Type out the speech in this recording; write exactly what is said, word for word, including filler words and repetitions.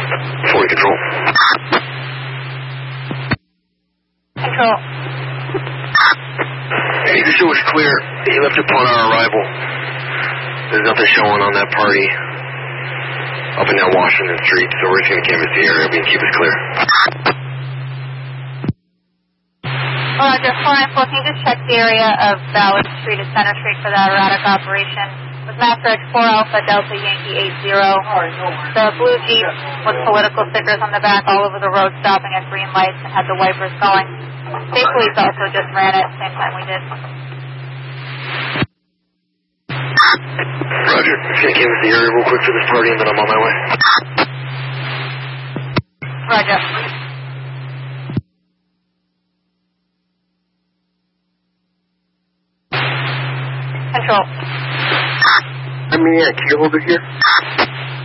forty control. Control. Hey, the show is clear. He left upon our arrival. There's nothing showing on that party up and down Washington Street, so we're just going to canvass the area and keep it clear. Roger, four nine four, can you just check the area of Ballard Street and Center Street for that erratic operation? With Master X four Alpha Delta Yankee eight zero. The blue Jeep with political stickers on the back all over the road, stopping at green lights and had the wipers going. State Police also just ran it, same time we did. Roger, just going to canvass the area real quick for this party and then I'm on my way. Roger. Control. I mean, yeah, can you hold it here?